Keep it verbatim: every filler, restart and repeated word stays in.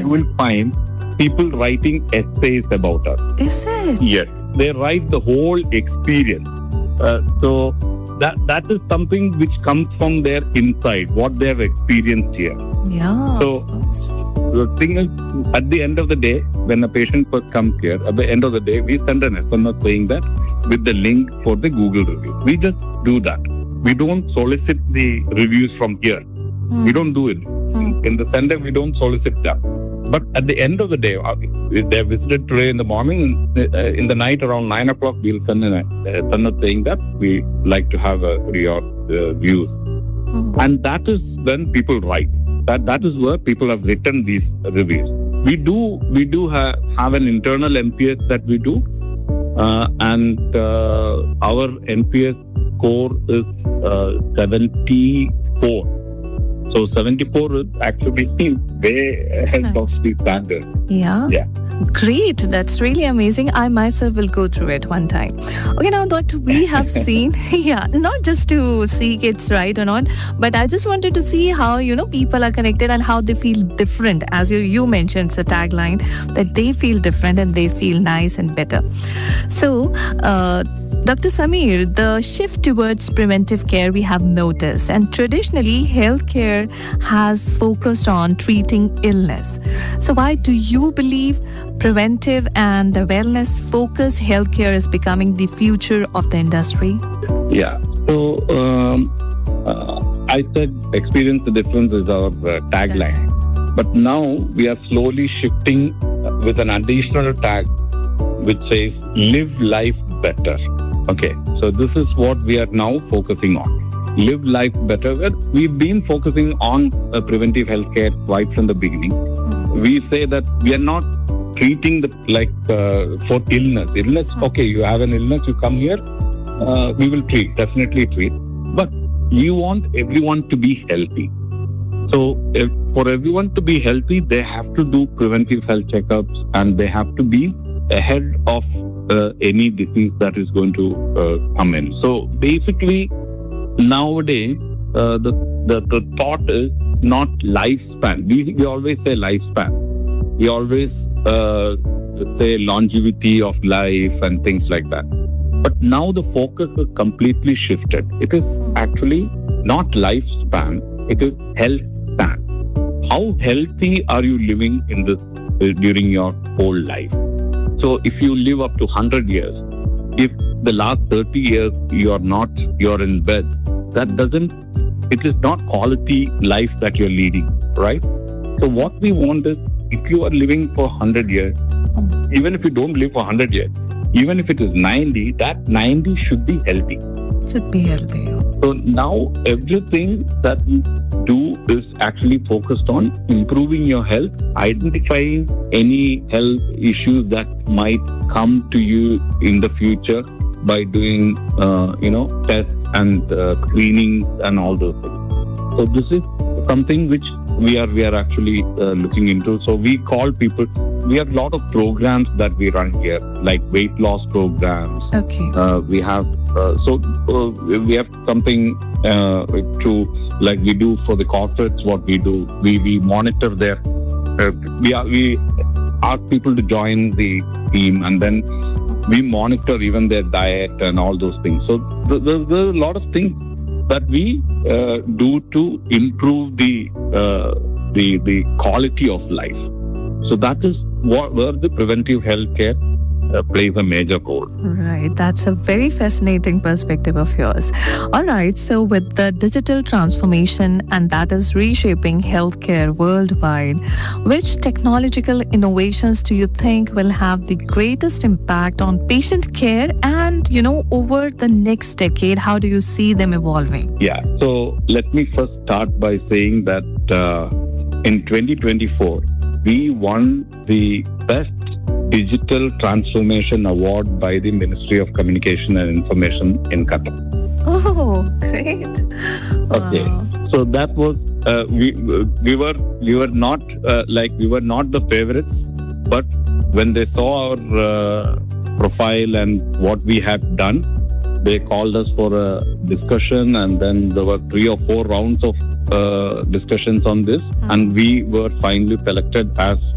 you will find people writing essays about us. Is it? Yes, they write the whole experience. Uh, so that that is something which comes from their inside, what they have experienced here. Yeah. So the thing is, at the end of the day, when a patient first comes here, at the end of the day, we send an S M S saying that with the link for the Google review. We just do that. We don't solicit the reviews from here. Mm. We don't do it. Mm. In the center, we don't solicit them. But at the end of the day, if they visited today in the morning, in the night around nine o'clock, we'll send a uh, send a saying that we like to have a, your uh, views. Mm. And that is when people write. That that is where people have written these reviews. We do we do ha- have an internal N P S that we do, uh, and uh, our N P S score is uh, seventy-four. So seventy-four is actually way ahead of the standard. Yeah. Yeah. Great. That's really amazing. I myself will go through it one time. Okay, now Doctor, we have seen, yeah, not just to see it's right or not, but I just wanted to see how, you know, people are connected and how they feel different. As you, you mentioned, it's a tagline that they feel different and they feel nice and better. So, uh, Doctor Samir, the shift towards preventive care we have noticed, and traditionally healthcare has focused on treating illness. So why do you believe preventive and the wellness focused healthcare is becoming the future of the industry? Yeah. So um, uh, I said experience the difference is our uh, tagline. Yeah. But now we are slowly shifting with an additional tag which says live life better. Okay, so this is what we are now focusing on. Live life better. We've been focusing on uh, preventive healthcare right from the beginning. Mm-hmm. We say that we are not treating the like uh, for illness. Illness, mm-hmm. okay, you have an illness, you come here, uh, we will treat, definitely treat. But you want everyone to be healthy. So if, for everyone to be healthy, they have to do preventive health checkups and they have to be ahead of uh, any disease that is going to uh, come in. So basically, nowadays, uh, the, the the thought is not lifespan. We, we always say lifespan. We always uh, say longevity of life and things like that. But now the focus is completely shifted. It is actually not lifespan. It is health span. How healthy are you living in the uh, during your whole life? So if you live up to one hundred years, if the last thirty years you are not, you're in bed, that doesn't, it is not quality life that you're leading, right? So what we want is, if you are living for one hundred years, even if you don't live for one hundred years, even if it is ninety, that ninety should be healthy. Should be healthy. So now everything that we do is actually focused on improving your health, identifying any health issues that might come to you in the future by doing, uh, you know, tests and uh, screening and all those things. So this is something which we are we are actually uh, looking into. So we call people. We have a lot of programs that we run here, like weight loss programs. Okay. Uh, we have uh, so uh, we have something uh, to like we do for the corporates. What we do, we we monitor their. Uh, we are we ask people to join the team, and then we monitor even their diet and all those things. So th- th- there's a lot of things that we uh, do to improve the uh, the the quality of life. So that is what, where the preventive healthcare uh, plays a major role. Right. That's a very fascinating perspective of yours. All right. So with the digital transformation and that is reshaping healthcare worldwide, which technological innovations do you think will have the greatest impact on patient care and, you know, over the next decade? How do you see them evolving? Yeah. So let me first start by saying that uh, in twenty twenty-four, we won the Best Digital Transformation Award by the Ministry of Communication and Information in Qatar. Oh, great! Okay, wow. So that was uh, we we were we were not uh, like we were not the favorites, but when they saw our uh, profile and what we had done, they called us for a discussion, and then there were three or four rounds of uh, discussions on this, mm. and we were finally selected as